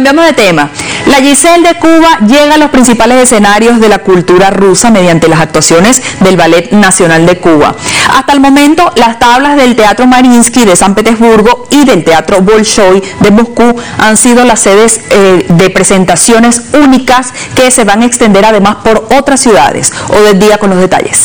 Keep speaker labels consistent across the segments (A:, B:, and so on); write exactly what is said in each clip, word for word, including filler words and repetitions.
A: Cambiamos de tema. La Giselle de Cuba llega a los principales escenarios de la cultura rusa mediante las actuaciones del Ballet Nacional de Cuba. Hasta el momento, las tablas del Teatro Mariinsky de San Petersburgo y del Teatro Bolshoi de Moscú han sido las sedes eh, de presentaciones únicas que se van a extender además por otras ciudades. Odette Díaz con los detalles.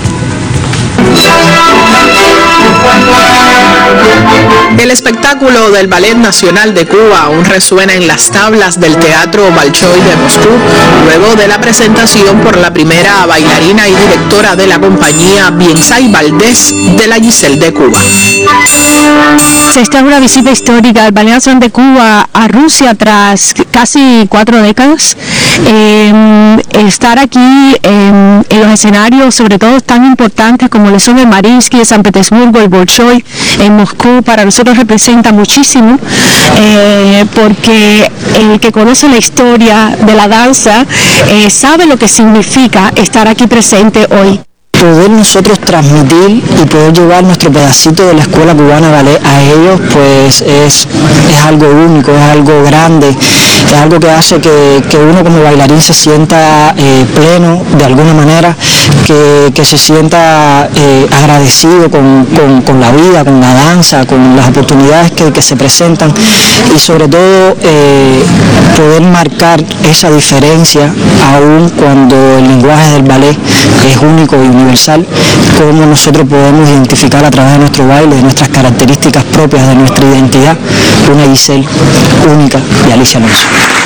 B: El espectáculo del Ballet Nacional de Cuba aún resuena en las tablas del Teatro Bolshoi de Moscú, luego de la presentación por la primera bailarina y directora de la compañía, Biensay Valdés, de la Giselle de Cuba.
C: Esta es una visita histórica del Ballet Nacional de Cuba a Rusia tras casi cuatro décadas. Eh, estar aquí eh, en los escenarios, sobre todo tan importantes como lo son el Mariinsky de San Petersburgo, el Bolshoi en Moscú, para nosotros representa muchísimo, eh, porque el que conoce la historia de la danza eh, sabe lo que significa estar aquí presente hoy.
D: Poder nosotros transmitir y poder llevar nuestro pedacito de la Escuela Cubana de Ballet a ellos, pues es, es algo único, es algo grande, es algo que hace que, que uno como bailarín se sienta eh, pleno de alguna manera, que, que se sienta eh, agradecido con, con, con la vida, con la danza, con las oportunidades que, que se presentan y sobre todo eh, poder marcar esa diferencia aún cuando el lenguaje del ballet es único y universal. Cómo nosotros podemos identificar a través de nuestro baile, de nuestras características propias, de nuestra identidad, una Giselle única de Alicia Alonso.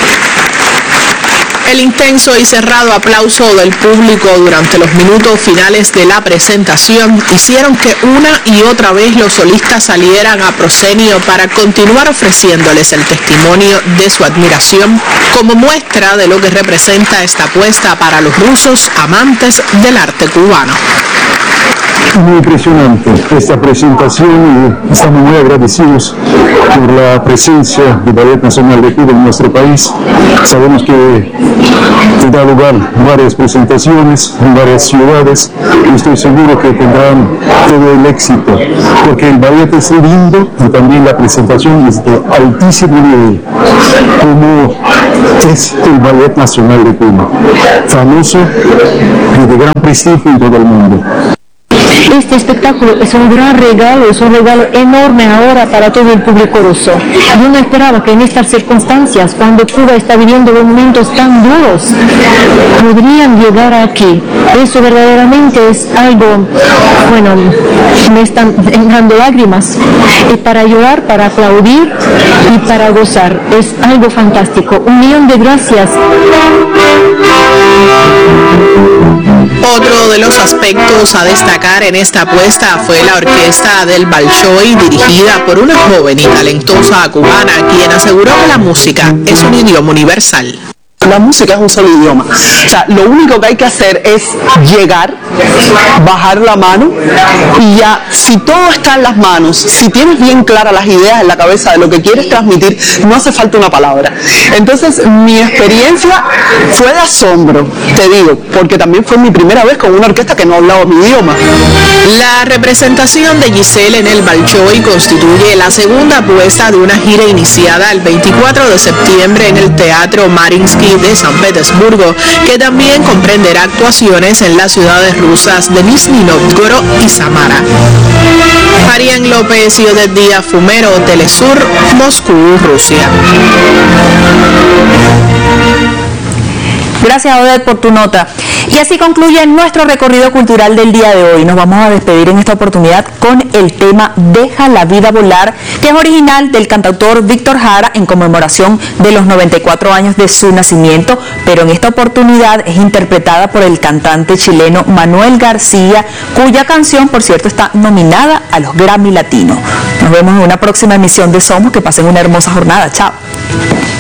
B: El intenso y cerrado aplauso del público durante los minutos finales de la presentación hicieron que una y otra vez los solistas salieran a proscenio para continuar ofreciéndoles el testimonio de su admiración como muestra de lo que representa esta apuesta para los rusos amantes del arte cubano.
E: Muy impresionante esta presentación y estamos muy agradecidos por la presencia del Ballet Nacional de Cuba en nuestro país. Sabemos que tendrá lugar varias presentaciones en varias ciudades y estoy seguro que tendrán todo el éxito, porque el ballet es lindo y también la presentación es de altísimo nivel, como es el Ballet Nacional de Cuba, famoso y de gran prestigio en todo el mundo.
F: Este espectáculo es un gran regalo, es un regalo enorme ahora para todo el público ruso. Yo no esperaba que en estas circunstancias, cuando Cuba está viviendo momentos tan duros, podrían llegar aquí. Eso verdaderamente es algo, bueno, me están entrando lágrimas. Y para llorar, para aplaudir y para gozar. Es algo fantástico. Un millón de gracias.
B: Otro de los aspectos a destacar en esta apuesta fue la orquesta del Bolshoi, dirigida por una joven y talentosa cubana, quien aseguró que la música es un idioma universal.
G: La música es un solo idioma. O sea, lo único que hay que hacer es llegar, bajar la mano y ya, si todo está en las manos, si tienes bien claras las ideas en la cabeza de lo que quieres transmitir, no hace falta una palabra. Entonces, mi experiencia fue de asombro, te digo, porque también fue mi primera vez con una orquesta que no hablaba mi idioma.
B: La representación de Giselle en el Bolshoi constituye la segunda apuesta de una gira iniciada el veinticuatro de septiembre en el Teatro Mariinsky de San Petersburgo, que también comprenderá actuaciones en las ciudades rusas de Nizhny Novgorod y Samara. Marian López y Odette Díaz Fumero, Telesur, Moscú, Rusia.
A: Gracias, Odette, por tu nota. Y así concluye nuestro recorrido cultural del día de hoy. Nos vamos a despedir en esta oportunidad con el tema Deja la vida volar, que es original del cantautor Víctor Jara en conmemoración de los noventa y cuatro años de su nacimiento, pero en esta oportunidad es interpretada por el cantante chileno Manuel García, cuya canción, por cierto, está nominada a los Grammy Latinos. Nos vemos en una próxima emisión de Somos. Que pasen una hermosa jornada. Chao.